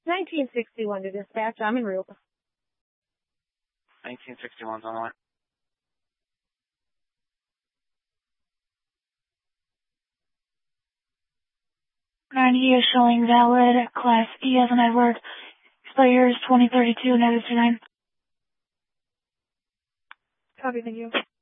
1961 to dispatch. I'm en route. 1961's on the line. 90 is showing valid, Class E as in Edward, expires 2032, -29. Copy, thank you.